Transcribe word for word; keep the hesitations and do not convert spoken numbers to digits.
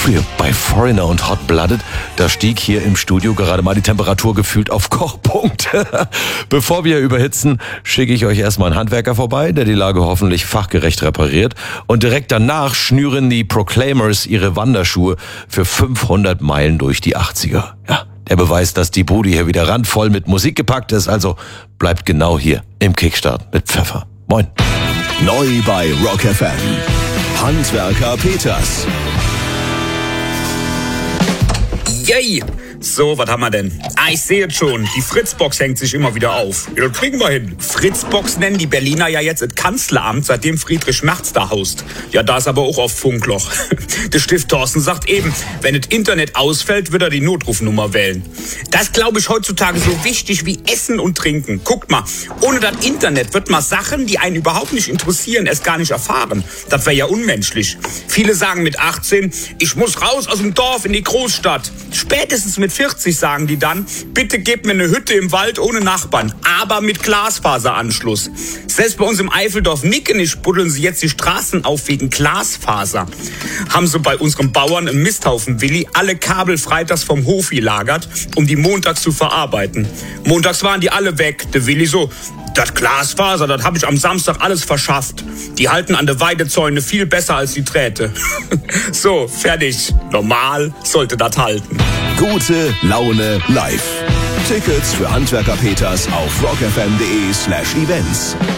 Früher bei Foreigner und Hot Blooded, da stieg hier im Studio gerade mal die Temperatur gefühlt auf Kochpunkt. Bevor wir überhitzen, schicke ich euch erstmal einen Handwerker vorbei, der die Lage hoffentlich fachgerecht repariert. Und direkt danach schnüren die Proclaimers ihre Wanderschuhe für fünfhundert Meilen durch die achtziger. Ja, der Beweis, dass die Bude hier wieder randvoll mit Musik gepackt ist. Also bleibt genau hier im Kickstart mit Pfeffer. Moin. Neu bei Rock F M. Handwerker Peters. Yay! So, was haben wir denn? Ah, ich sehe jetzt schon. Die Fritzbox hängt sich immer wieder auf. Ja, das kriegen wir hin. Fritzbox nennen die Berliner ja jetzt das Kanzleramt, seitdem Friedrich Merz da haust. Ja, da ist aber auch auf Funkloch. Der Stift Thorsten sagt eben, wenn das Internet ausfällt, wird er die Notrufnummer wählen. Das ist, glaube ich, heutzutage so wichtig wie Essen und Trinken. Guckt mal, ohne das Internet wird man Sachen, die einen überhaupt nicht interessieren, erst gar nicht erfahren. Das wäre ja unmenschlich. Viele sagen mit achtzehn, ich muss raus aus dem Dorf in die Großstadt. Spätestens mit vierzig sagen die dann, bitte gebt mir eine Hütte im Wald ohne Nachbarn, aber mit Glasfaseranschluss. Selbst bei uns im Eifeldorf Nickenisch buddeln sie jetzt die Straßen auf wegen Glasfaser. Haben sie bei unserem Bauern im Misthaufen Willi alle Kabel freitags vom Hof gelagert, um die montags zu verarbeiten. Montags waren die alle weg. Der Willi so, das Glasfaser, das habe ich am Samstag alles verschafft. Die halten an der Weidezäune viel besser als die Drähte. So, fertig. Normal sollte das halten. Gute Laune live. Tickets für Handwerker Peters auf rockfm.de slash events.